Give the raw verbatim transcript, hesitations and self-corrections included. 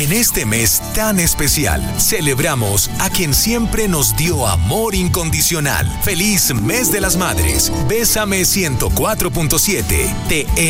En este mes tan especial, celebramos a quien siempre nos dio amor incondicional. ¡Feliz Mes de las Madres! Bésame ciento cuatro punto siete. Te